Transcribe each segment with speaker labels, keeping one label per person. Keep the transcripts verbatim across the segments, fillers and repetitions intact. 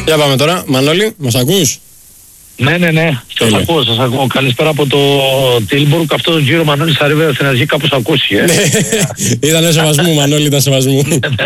Speaker 1: Για πάμε τώρα. Μανώλη, μας ακούς?
Speaker 2: Ναι, ναι, ναι. Σας ακούω, σας ακούω. Καλησπέρα από το Τίλμπουργκ. Αυτό το γύρο Μανώλης Αρίβερα στην αρχή κάπως ακούστηκε.
Speaker 1: Ήταν σεβασμού, Μανώλη, ήταν σεβασμού.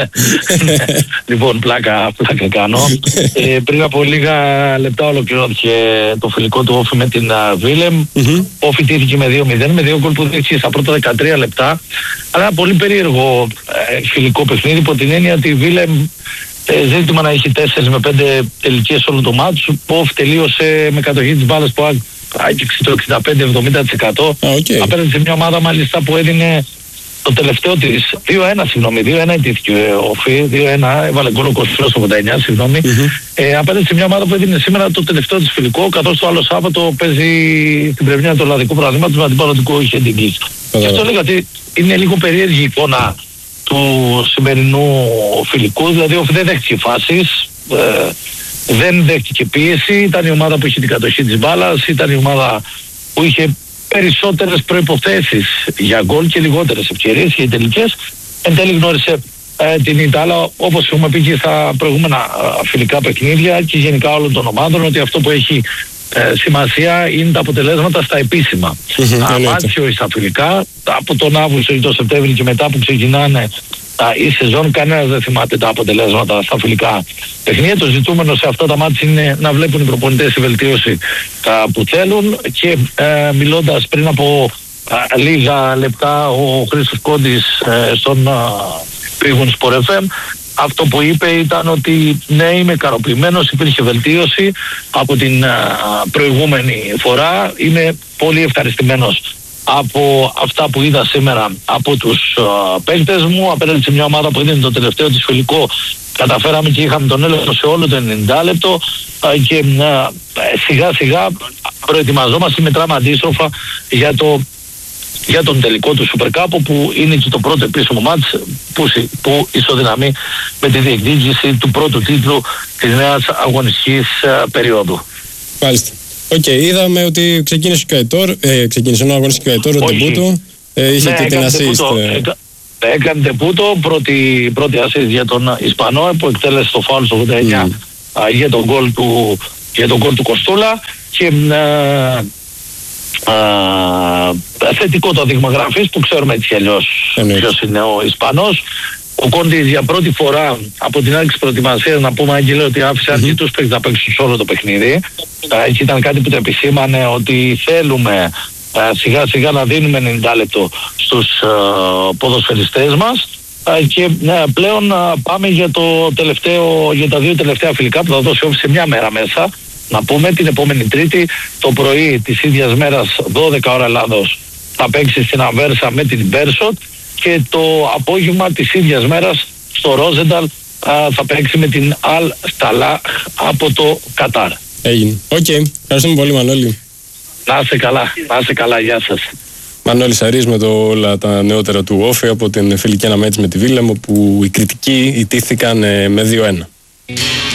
Speaker 2: Λοιπόν, πλάκα, πλάκα κάνω. ε, πριν από λίγα λεπτά ολοκληρώθηκε το φιλικό του Όφη με την Βίλεμ. Όφη τύχηκε με δύο μηδέν, με δύο γκολ που δείξει στα πρώτα δεκατρία λεπτά. Αλλά ένα πολύ περίεργο ε, φιλικό παιχνίδι, υπό την έννοια ότι η Βίλεμ Ε, ζήτημα να έχει τέσσερις με πέντε τελικές όλο το μάτς. Ο Όφη τελείωσε με κατοχή της μπάλας που άγγιξε το εξήντα πέντε με εβδομήντα τοις εκατό
Speaker 1: okay.
Speaker 2: απέναντι σε μια ομάδα μάλιστα που έδινε το τελευταίο της δύο ένα, συγγνώμη, δύο ένα ιτήθηκε ο Όφη, δύο ένα, έβαλε γκολ ο Κωστρός στο ογδόντα εννιά, συγγνώμη. Mm-hmm. Ε, απέναντι σε μια ομάδα που έδινε σήμερα το τελευταίο της φιλικό, καθώς το άλλο Σάββατο παίζει στην πρεμιέρα του Ολλανδικού Πρωταθλήματος με αντιπαλωτικό είχε την Κις. Mm-hmm. Και αυτό λέγα ότι είναι λίγο περίεργη εικόνα του σημερινού φιλικού, δηλαδή ο δεν δέχτηκε φάσεις, ε, δεν δέχτηκε πίεση, ήταν η ομάδα που είχε την κατοχή της μπάλας, ήταν η ομάδα που είχε περισσότερες προϋποθέσεις για γκολ και λιγότερες ευκαιρίες και οι τελικές. Εν τέλει γνώρισε ε, την Ιτάλα, όπως έχουμε πει και στα προηγούμενα ε, φιλικά παιχνίδια και γενικά όλων των ομάδων, ότι αυτό που έχει ε, σημασία είναι τα αποτελέσματα στα επίσημα. Αμάτσιο ή στα φιλικά, από τον Αύγουστο ή τον Σεπτέμβριο και μετά που ξεκινάνε η σεζόν, κανένας δεν θυμάται τα αποτελέσματα στα φιλικά παιχνίδια. Το ζητούμενο σε αυτά τα μάτια είναι να βλέπουν οι προπονητές τη βελτίωση α, που θέλουν. Και ε, μιλώντας πριν από α, λίγα λεπτά ο Χρήστος Κόντης ε, στον Πήγουν Sport εφ εμ, αυτό που είπε ήταν ότι ναι, είμαι ικανοποιημένος, υπήρχε βελτίωση από την α, προηγούμενη φορά, είμαι πολύ ευχαριστημένος από αυτά που είδα σήμερα από τους uh, παίκτες μου απέναντι σε μια ομάδα που είναι το τελευταίο της φιλικό. Καταφέραμε και είχαμε τον έλεγχο σε όλο το ενενήντα λεπτό uh, και uh, σιγά σιγά προετοιμαζόμαστε, μετράμε αντίστροφα για, το, για τον τελικό του Super Cup, που είναι και το πρώτο επίσημο μάτς που, που ισοδυναμεί με τη διεκδίκηση του πρώτου τίτλου της νέας αγωνιστικής uh, περίοδου.
Speaker 1: Μάλιστα. Οκ, okay, είδαμε ότι ξεκίνησε ο Καϊτόρ, ε, ξεκίνησε ένα αγωνιστικό Καϊτόρ, ο Ντεμπούτο, ε, είχε ναι, και την assist.
Speaker 2: Έκα, έκανε Ντεμπούτο, πρώτη, πρώτη assist για τον Ισπανό που εκτέλεσε το φάουλ στο ογδόντα εννιά mm. α, για τον γκολ του, για τον γκολ του Κοστούλα και α, α, θετικό το δείγμα γραφής που ξέρουμε έτσι αλλιώς ποιος είναι ο Ισπανός. Ο Κόντης για πρώτη φορά από την άρχιση προετοιμασίας, να πούμε Άγγελε, ότι άφησε αρκετούς mm-hmm. παίκτες να παίξουν σε όλο το παιχνίδι. Έτσι ήταν κάτι που το επισήμανε, ότι θέλουμε α, σιγά σιγά να δίνουμε ενενήντα λεπτό στους α, ποδοσφαιριστές μας α, και α, πλέον α, πάμε για, το τελευταίο, για τα δύο τελευταία φιλικά που θα δώσει Όφη σε μια μέρα μέσα. Να πούμε την επόμενη Τρίτη το πρωί της ίδιας μέρας δώδεκα ώρα Ελλάδος θα παίξει στην Αβέρσα με την Μπέρσοτ και το απόγευμα της ίδιας μέρας στο Ρόζενταλ θα παίξει με την Αλ Σταλάχ από το Κατάρ.
Speaker 1: Έγινε. Οκ. Okay. Ευχαριστούμε πολύ, Μανώλη.
Speaker 2: Να είστε καλά. Να είστε καλά. Γεια σας.
Speaker 1: Μανώλης Αρής με το, όλα τα νεότερα του Όφη από την φιλική αναμέτρηση με τη Βίλεμ, όπου οι κριτικοί ιτήθηκαν ε, με δύο ένα.